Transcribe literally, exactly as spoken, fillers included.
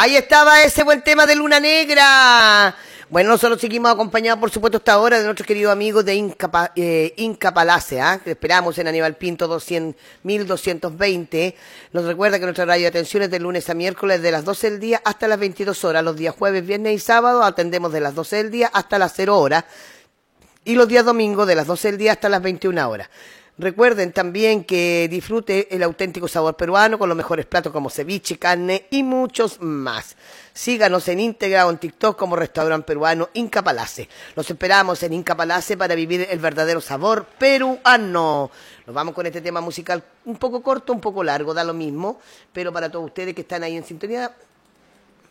Ahí estaba ese buen tema de Luna Negra. Bueno, nosotros seguimos acompañados, por supuesto, hasta ahora de nuestros queridos amigos de Inca, eh, Inca Palace, ¿eh? Que esperamos en Aníbal Pinto mil doscientos veinte. Nos recuerda que nuestra radio de atención es de lunes a miércoles de las doce del día hasta las veintidós horas. Los días jueves, viernes y sábado atendemos de las doce del día hasta las cero horas. Y los días domingos de las doce del día hasta las veintiuna horas. Recuerden también que disfrute el auténtico sabor peruano con los mejores platos como ceviche, carne y muchos más. Síganos en Instagram o en TikTok como Restaurante Peruano Inca Palace. Los esperamos en Inca Palace para vivir el verdadero sabor peruano. Nos vamos con este tema musical un poco corto, un poco largo, da lo mismo, pero para todos ustedes que están ahí en sintonía,